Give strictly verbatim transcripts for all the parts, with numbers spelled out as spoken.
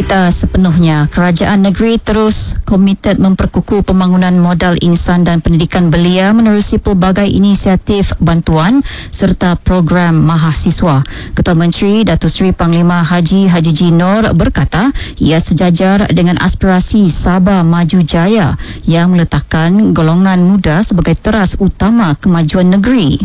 Berita sepenuhnya, kerajaan negeri terus komited memperkukuh pembangunan modal insan dan pendidikan belia menerusi pelbagai inisiatif bantuan serta program mahasiswa. Ketua Menteri Datuk Seri Panglima Haji Haji G. Noor berkata ia sejajar dengan aspirasi Sabah Maju Jaya yang meletakkan golongan muda sebagai teras utama kemajuan negeri.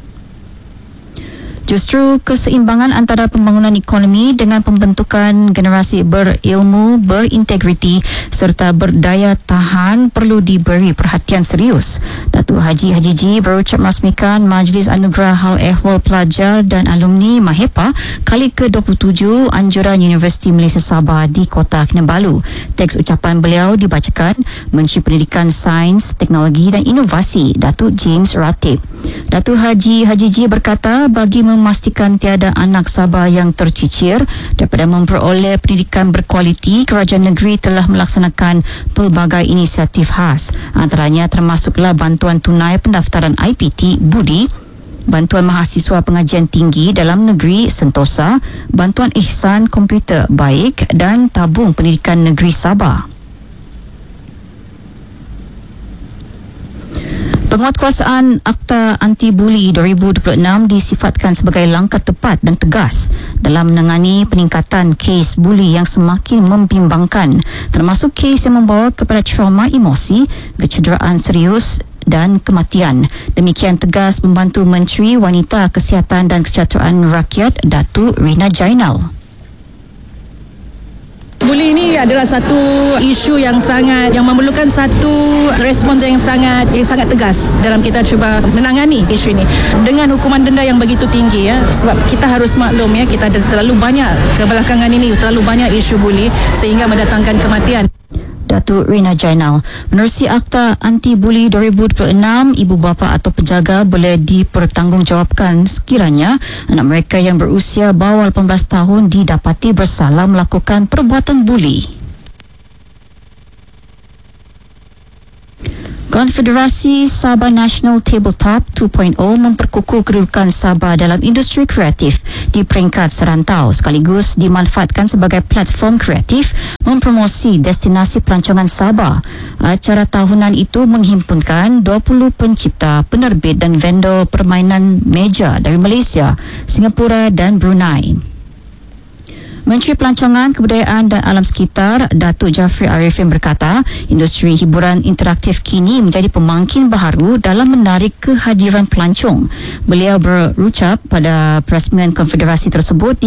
Justru keseimbangan antara pembangunan ekonomi dengan pembentukan generasi berilmu, berintegriti serta berdaya tahan perlu diberi perhatian serius. Datuk Haji Haji G berucap merasmikan Majlis Anugerah Hal Ehwal Pelajar dan Alumni MAHEPA kali ke dua puluh tujuh anjuran Universiti Malaysia Sabah di Kota Kinabalu. Teks ucapan beliau dibacakan Menteri Pendidikan, Sains, Teknologi dan Inovasi Datuk James Ratib. Datuk Haji Haji G berkata bagi memastikan tiada anak Sabah yang tercicir daripada memperoleh pendidikan berkualiti, kerajaan negeri telah melaksanakan pelbagai inisiatif khas. Antaranya termasuklah bantuan tunai pendaftaran I P T Budi, bantuan mahasiswa pengajian tinggi dalam negeri Sentosa, bantuan ihsan komputer baik dan tabung pendidikan negeri Sabah. Penguatkuasaan Akta Anti-Buli dua ribu dua puluh enam disifatkan sebagai langkah tepat dan tegas dalam menangani peningkatan kes buli yang semakin membimbangkan, termasuk kes yang membawa kepada trauma emosi, kecederaan serius dan kematian. Demikian tegas membantu Menteri Wanita, Kesihatan dan Kesejahteraan Rakyat Datuk Rina Jainal. Buli ini adalah satu isu yang sangat yang memerlukan satu respons yang sangat yang sangat tegas dalam kita cuba menangani isu ini dengan hukuman denda yang begitu tinggi, ya, sebab kita harus maklum, ya, kita ada terlalu banyak kebelakangan ini terlalu banyak isu buli sehingga mendatangkan kematian. Datuk Rina Jainal. Menerusi Akta Anti-Buli dua ribu dua puluh enam, ibu bapa atau penjaga boleh dipertanggungjawabkan sekiranya anak mereka yang berusia bawah lapan belas tahun didapati bersalah melakukan perbuatan buli. Konfederasi Sabah National Tabletop dua titik kosong memperkukuh kedudukan Sabah dalam industri kreatif di peringkat serantau sekaligus dimanfaatkan sebagai platform kreatif mempromosi destinasi pelancongan Sabah. Acara tahunan itu menghimpunkan dua puluh pencipta, penerbit dan vendor permainan meja dari Malaysia, Singapura dan Brunei. Menteri Pelancongan, Kebudayaan dan Alam Sekitar Datuk Jafri Arifin berkata industri hiburan interaktif kini menjadi pemangkin baharu dalam menarik kehadiran pelancong. Beliau berucap pada perasmian konfederasi tersebut di